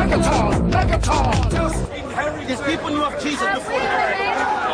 Megatron! Megatron! Just inherit. These people knew of Jesus before the